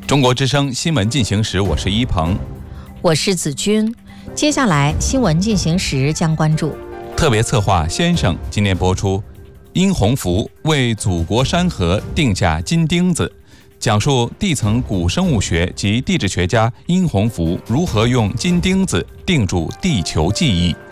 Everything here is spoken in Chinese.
中国之声新闻进行时，我是一鹏， 我是子君。接下来新闻进行时将关注特别策划先生今年播出殷洪福为祖国山河定下金钉子，讲述地层古生物学及地质学家殷洪福如何用金钉子定住地球记忆。